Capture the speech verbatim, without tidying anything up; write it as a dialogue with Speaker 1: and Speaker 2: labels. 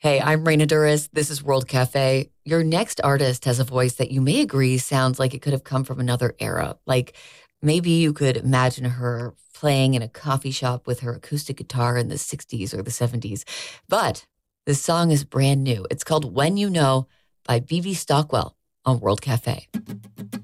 Speaker 1: Hey, I'm Raina Duras. This is World Cafe. Your next artist has a voice that you may agree sounds like it could have come from another era. Like maybe you could imagine her playing in a coffee shop with her acoustic guitar in the sixties or the seventies. But this song is brand new. It's called When You Know by Vivi Stockwell on World Cafe.